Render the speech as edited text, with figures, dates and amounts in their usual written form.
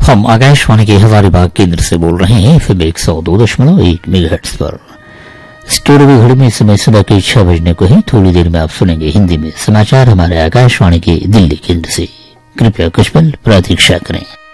हम आकाशवाणी के हजारीबाग केंद्र से बोल रहे हैं FM 102.1 मेगाहर्ट्ज पर। स्टूडियो की घड़ी में समय सुबह के 6 बजने को है। थोड़ी देर में आप सुनेंगे हिंदी में समाचार हमारे आकाशवाणी के दिल्ली केंद्र से। कृपया कुछ पल प्रतीक्षा करें।